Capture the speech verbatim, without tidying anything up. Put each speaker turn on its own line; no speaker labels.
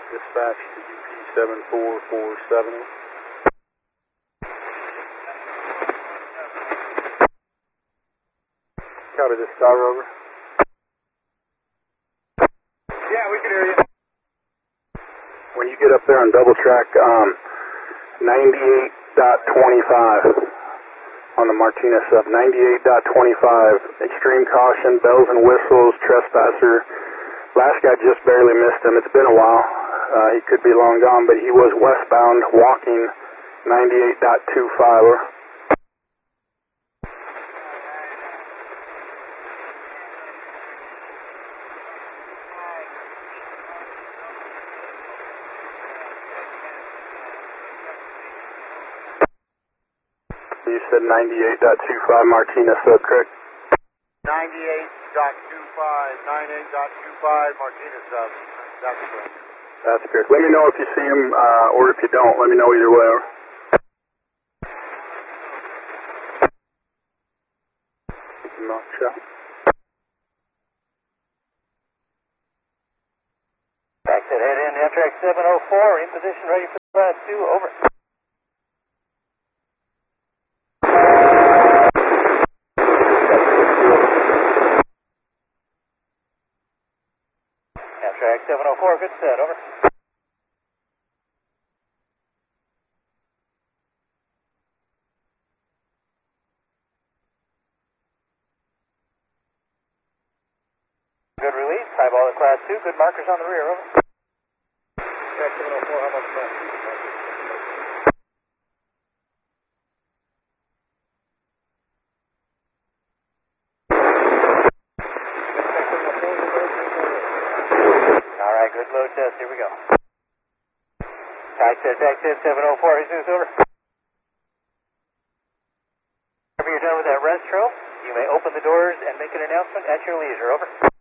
Dispatch to U P seven four four seven. Copy this tower, over.
Yeah, we can hear you.
When you get up there on double track, um, ninety-eight point twenty-five on the Martinez sub, ninety-eight point twenty-five, extreme caution, bells and whistles, trespasser. Last guy just barely missed him. It's been a while. Uh, he could be long gone, but he was westbound walking ninety-eight point twenty-five. Over. You said ninety-eight point twenty-five Martinez sub, correct?
ninety-eight point twenty-five, ninety-eight point twenty-five Martinez sub. That's correct.
That's correct. Let me know if you see him, uh, or if you don't. Let me know either way. Over. Not sure.
Back to head in, Amtrak seven oh four, in position, ready for class two, over. Amtrak seven oh four, good set, over. Good release, high ball at class two, good markers on the rear, over.
Amtrak seven oh four, how about class two?
All right, good load test, here we go. Tax test, tax test, seven oh four, Jesus, over. Whenever you're done with that rest row, you may open the doors and make an announcement at your leisure, over.